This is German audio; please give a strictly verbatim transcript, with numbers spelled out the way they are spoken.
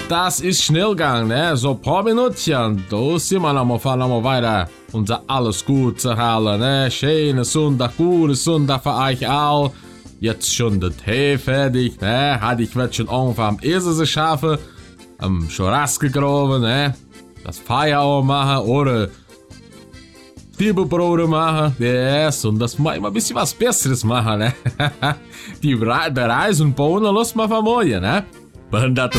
das ist schnell gegangen, ne? So ein paar Minuten, da sind wir nochmal, fahren nochmal weiter. Unser alles gut zu halen, ne? Schönen Sonntag, guten Sonntag für euch auch. Jetzt schon der Tee fertig, ne? Hatte ich wird schon angefangen am Esel schaffen, am Churrasco graben, ne? Das Feuer auch machen oder Zwiebelbrote machen, yes, und das mal immer ein bisschen was Besseres machen, ne? Die Reis und Bohnen lassen wir von morgen, ne? Wenn das